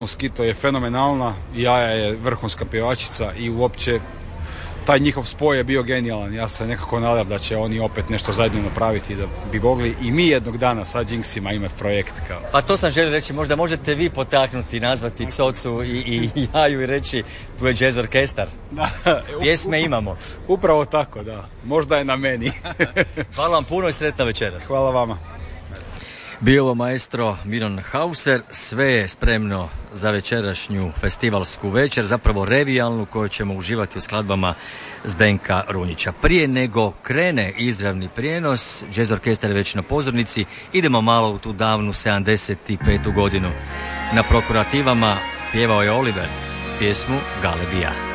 Skito je fenomenalna, Jaja je vrhunska pjevačica i uopće taj njihov spoj je bio genijalan. Ja se nekako nadam da će oni opet nešto zajedno napraviti, da bi mogli i mi jednog dana sa Jinxima imati projekt. Pa to sam želio reći, možda možete vi potaknuti, nazvati Cocu i Jaju i reći tu je jazz orkestar. Pjesme imamo. Upravo tako, da. Možda je na meni. Hvala vam puno i sretna večeras. Hvala vama. Bio ovo maestro Miron Hauser, sve je spremno za večerašnju festivalsku večer, zapravo revijalnu koju ćemo uživati u skladbama Zdenka Runjića. Prije nego krene izravni prijenos, jazz orkestar je već na pozornici, idemo malo u tu davnu 75. godinu. Na prokurativama pjevao je Oliver pjesmu Galebija.